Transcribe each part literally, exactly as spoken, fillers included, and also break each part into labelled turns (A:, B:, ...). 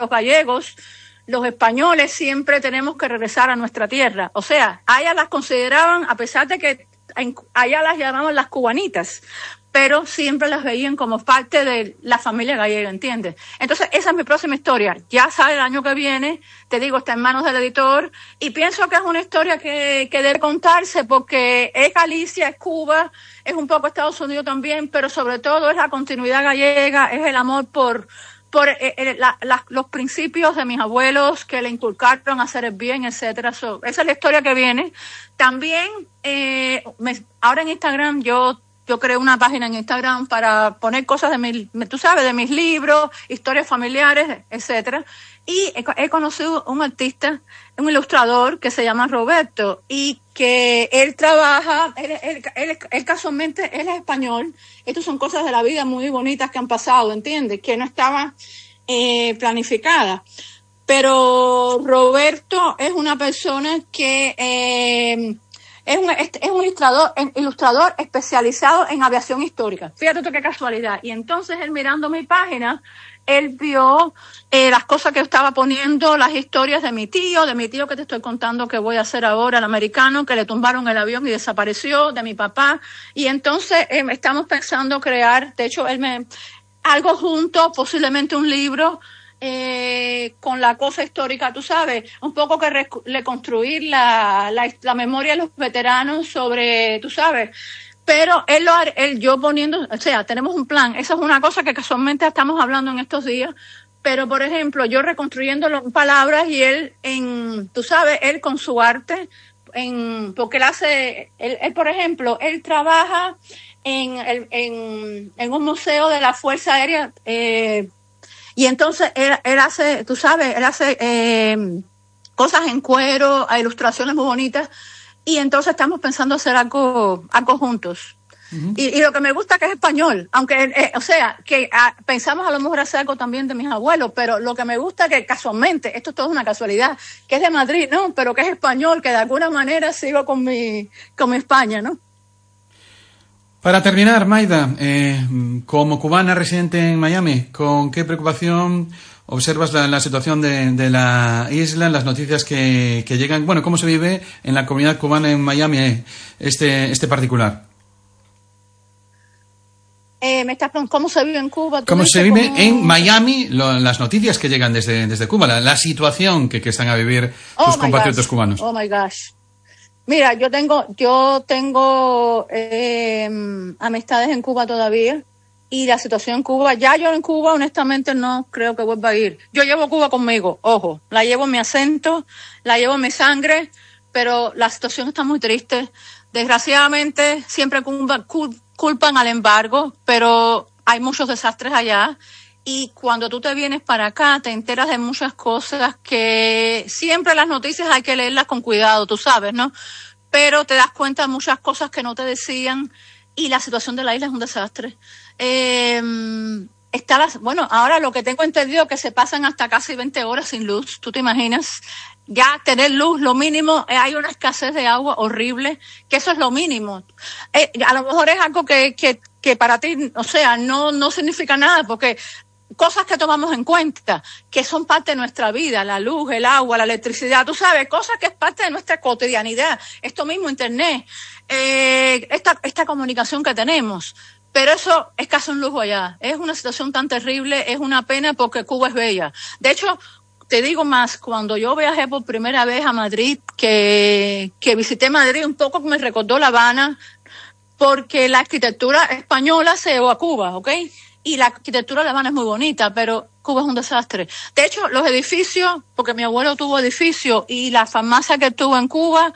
A: los gallegos, los españoles siempre tenemos que regresar a nuestra tierra. O sea, allá las consideraban, a pesar de que allá las llamaban las cubanitas, pero siempre las veían como parte de la familia gallega, ¿entiendes? Entonces, esa es mi próxima historia. Ya sale el año que viene, te digo, está en manos del editor, y pienso que es una historia que, que debe contarse porque es Galicia, es Cuba, es un poco Estados Unidos también, pero sobre todo es la continuidad gallega, es el amor por... por eh, eh, la, la, los principios de mis abuelos que le inculcaron a hacer el bien, etcétera. So, esa es la historia que viene. También, eh, me, ahora en Instagram yo yo creé una página en Instagram para poner cosas de mi, tú sabes, de mis libros, historias familiares, etcétera. Y he, he conocido un artista, un ilustrador que se llama Roberto, y que él trabaja, él, él, él, él casualmente, él es español. Estas son cosas de la vida muy bonitas que han pasado, ¿entiendes? Que no estaban eh, planificadas. Pero Roberto es una persona que eh, es un, es un ilustrador, ilustrador especializado en aviación histórica. Fíjate tú qué casualidad. Y entonces él, mirando mi página, él vio eh, las cosas que yo estaba poniendo, las historias de mi tío, de mi tío que te estoy contando que voy a hacer ahora, el americano, que le tumbaron el avión y desapareció, de mi papá. Y entonces eh, estamos pensando crear, de hecho, él me, algo junto, posiblemente un libro, eh, con la cosa histórica, tú sabes, un poco que rec- reconstruir la, la, la memoria de los veteranos sobre, tú sabes, pero él lo él yo poniendo, o sea, tenemos un plan. Esa es una cosa que casualmente estamos hablando en estos días, pero por ejemplo, yo reconstruyéndolo en palabras y él en, tú sabes, él con su arte, en, porque él hace, él, él por ejemplo, él trabaja en, en, en un museo de la Fuerza Aérea, eh, y entonces él, él hace, tú sabes, él hace eh, cosas en cuero, ilustraciones muy bonitas, y entonces estamos pensando hacer algo, algo juntos. Uh-huh. Y, y lo que me gusta es que es español, aunque, eh, o sea, que ah, pensamos a lo mejor hacer algo también de mis abuelos, pero lo que me gusta es que casualmente, esto todo es una casualidad, que es de Madrid, ¿no? Pero que es español, que de alguna manera sigo con mi, con mi España, ¿no?
B: Para terminar, Maida, eh, como cubana residente en Miami, ¿con qué preocupación observas la, la situación de, de la isla, las noticias que, que llegan? Bueno, ¿cómo se vive en la comunidad cubana en Miami este, este particular?
A: Eh, ¿me estás preguntando cómo se vive en Cuba?
B: ¿Cómo se vive
A: cómo...
B: en Miami lo, las noticias que llegan desde, desde Cuba, la, la situación que, que están a vivir tus
A: oh
B: compatriotas cubanos?
A: Oh, my gosh. Mira, yo tengo, yo tengo eh, amistades en Cuba todavía, y la situación en Cuba, ya yo en Cuba honestamente no creo que vuelva a ir. Yo llevo Cuba conmigo, ojo, la llevo en mi acento, la llevo en mi sangre, pero la situación está muy triste. Desgraciadamente siempre culpan al embargo, pero hay muchos desastres allá. Y cuando tú te vienes para acá, te enteras de muchas cosas que siempre las noticias hay que leerlas con cuidado, tú sabes, ¿no? Pero te das cuenta de muchas cosas que no te decían, y la situación de la isla es un desastre. Eh, está las, bueno, ahora lo que tengo entendido que se pasan hasta casi veinte horas sin luz, ¿tú te imaginas? Ya tener luz, lo mínimo, eh, hay una escasez de agua horrible, que eso es lo mínimo. Eh, a lo mejor es algo que, que, que para ti, o sea, no, no significa nada, porque cosas que tomamos en cuenta, que son parte de nuestra vida, la luz, el agua, la electricidad, tú sabes, cosas que es parte de nuestra cotidianidad, esto mismo, internet, eh, esta, esta comunicación que tenemos, pero eso es casi un lujo allá. Es una situación tan terrible, es una pena porque Cuba es bella. De hecho, te digo más, cuando yo viajé por primera vez a Madrid, que, que visité Madrid, un poco me recordó La Habana, porque la arquitectura española se llevó a Cuba, ¿ok? Y la arquitectura de La Habana es muy bonita, pero Cuba es un desastre. De hecho, los edificios, porque mi abuelo tuvo edificio, y la farmacia que tuvo en Cuba,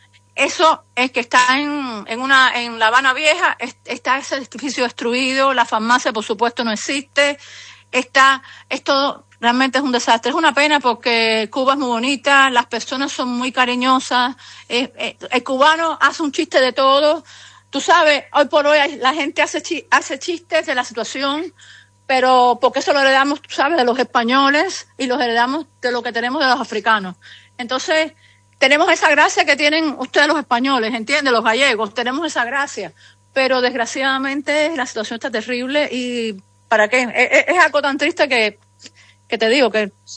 A: eso es que está en, en una, en La Habana Vieja, es, está ese edificio destruido, la farmacia por supuesto no existe, está, es todo, realmente es un desastre. Es una pena porque Cuba es muy bonita, las personas son muy cariñosas, eh, eh, el cubano hace un chiste de todo. Tú sabes, hoy por hoy la gente hace, chi- hace chistes de la situación, pero porque eso lo heredamos, tú sabes, de los españoles, y los heredamos de lo que tenemos de los africanos. Entonces, tenemos esa gracia que tienen ustedes los españoles, ¿entiendes? Los gallegos, tenemos esa gracia. Pero desgraciadamente la situación está terrible, y ¿para qué? Es, es algo tan triste que, que te digo que